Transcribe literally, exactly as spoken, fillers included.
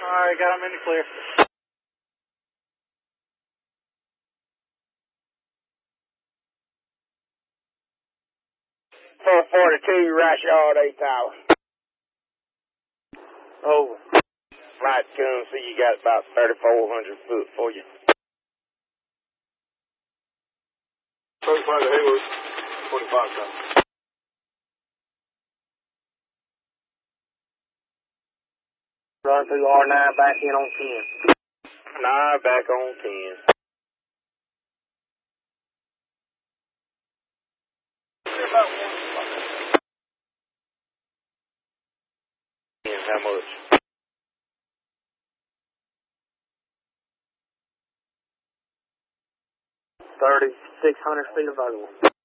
Alright, got him in the clear. four forty-two, Rush Yard, eight Tower. Over. Light come, see you got about thirty-four hundred foot for you. thirty-five to Hayward, twenty-five times. Run through R nine, back in on ten. nine, back on ten. How much? thirty-six hundred feet available.